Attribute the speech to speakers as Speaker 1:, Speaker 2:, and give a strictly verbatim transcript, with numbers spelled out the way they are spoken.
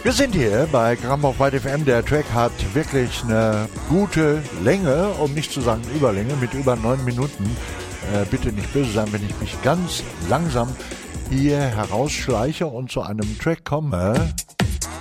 Speaker 1: Wir sind hier bei Grammoch White F M. Der Track hat wirklich eine gute Länge, um nicht zu sagen Überlänge, mit über neun Minuten. Äh, bitte nicht böse sein, wenn ich mich ganz langsam hier herausschleiche und zu einem Track komme,